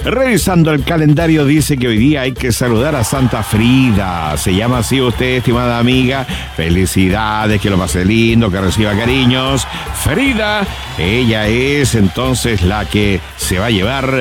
Revisando el calendario dice que hoy día hay que saludar a Santa Frida. Se llama así usted, estimada amiga. Felicidades, que lo pase lindo, que reciba cariños. Frida, ella es entonces la que se va a llevar